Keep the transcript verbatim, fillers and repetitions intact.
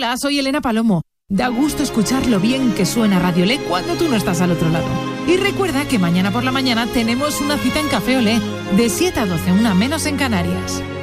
Hola, soy Elena Palomo. Da gusto escuchar lo bien que suena Radio Olé cuando tú no estás al otro lado. Y recuerda que mañana por la mañana tenemos una cita en Café Olé, de siete a doce, una menos en Canarias.